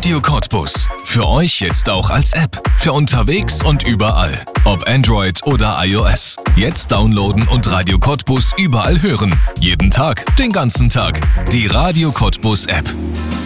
Radio Cottbus. Für euch jetzt auch als App. Für unterwegs und überall. Ob Android oder iOS. Jetzt downloaden und Radio Cottbus überall hören. Jeden Tag, den ganzen Tag. Die Radio Cottbus App.